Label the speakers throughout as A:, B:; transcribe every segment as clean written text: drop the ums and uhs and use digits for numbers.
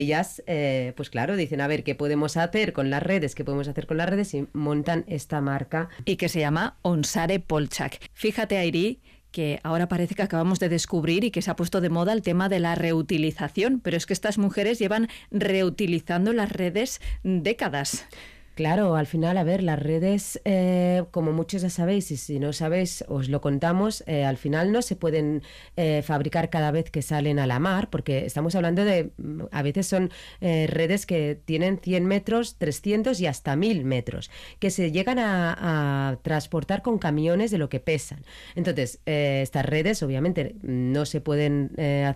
A: Ellas, pues claro, dicen, a ver, ¿qué podemos hacer con las redes? ¿Qué podemos hacer con las redes? Y montan esta marca.
B: Y que se llama Onsare Polchak. Fíjate, Airi, que ahora parece que acabamos de descubrir y que se ha puesto de moda el tema de la reutilización, pero es que estas mujeres llevan reutilizando las redes décadas.
A: Claro, al final, a ver, las redes, como muchos ya sabéis, y si no sabéis, os lo contamos, al final no se pueden fabricar cada vez que salen a la mar, porque estamos hablando de, a veces son redes que tienen 100 metros, 300 y hasta 1000 metros, que se llegan a transportar con camiones de lo que pesan. Entonces, estas redes, obviamente, no se pueden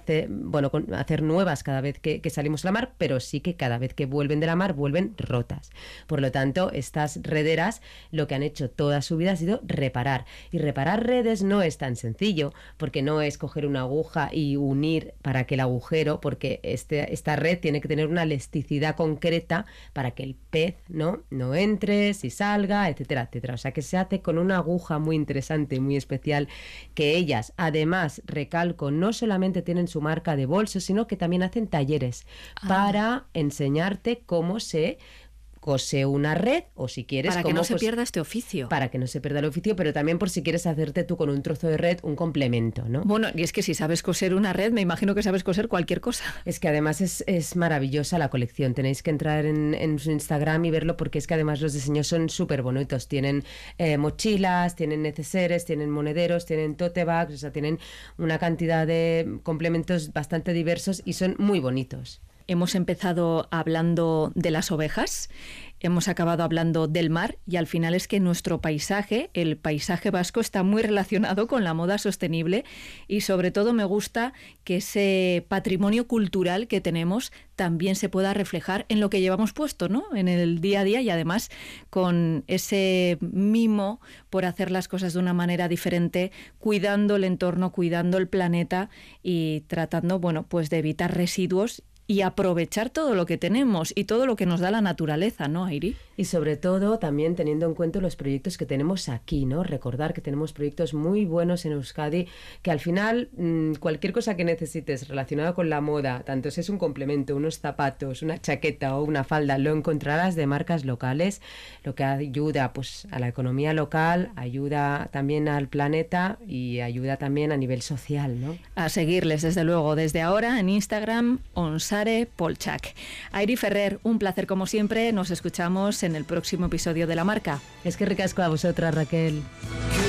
A: hacer nuevas cada vez que salimos a la mar, pero sí que cada vez que vuelven de la mar, vuelven rotas. Por lo tanto, estas rederas lo que han hecho toda su vida ha sido reparar. Y reparar redes no es tan sencillo, porque no es coger una aguja y unir para que el agujero, porque esta red tiene que tener una elasticidad concreta para que el pez no entre, si salga, etcétera, etcétera. O sea que se hace con una aguja muy interesante, muy especial, que ellas, además, recalco, no solamente tienen su marca de bolsos, sino que también hacen talleres para enseñarte cómo se cose una red, o si quieres...
B: Para que no se pierda este oficio.
A: Para que no se pierda el oficio, pero también por si quieres hacerte tú con un trozo de red un complemento, ¿no?
B: Bueno, y es que si sabes coser una red, me imagino que sabes coser cualquier cosa.
A: Es que además es maravillosa la colección. Tenéis que entrar en su Instagram y verlo, porque es que además los diseños son súper bonitos. Tienen mochilas, tienen neceseres, tienen monederos, tienen tote bags, o sea, tienen una cantidad de complementos bastante diversos y son muy bonitos.
B: Hemos empezado hablando de las ovejas, hemos acabado hablando del mar y al final es que nuestro paisaje, el paisaje vasco, está muy relacionado con la moda sostenible y sobre todo me gusta que ese patrimonio cultural que tenemos también se pueda reflejar en lo que llevamos puesto, ¿no? En el día a día y además con ese mimo por hacer las cosas de una manera diferente, cuidando el entorno, cuidando el planeta y tratando, pues de evitar residuos y aprovechar todo lo que tenemos y todo lo que nos da la naturaleza, ¿no, Airi?
A: Y sobre todo también teniendo en cuenta los proyectos que tenemos aquí, ¿no? Recordar que tenemos proyectos muy buenos en Euskadi, que al final cualquier cosa que necesites relacionada con la moda, tanto si es un complemento, unos zapatos, una chaqueta o una falda, lo encontrarás de marcas locales, lo que ayuda pues a la economía local, ayuda también al planeta y ayuda también a nivel social, ¿no?
B: A seguirles desde luego desde ahora en Instagram, Onsare Polchak. Airi Ferrer, un placer como siempre, nos escuchamos en el próximo episodio de La Marca.
A: Es que ricasco a vosotras, Raquel.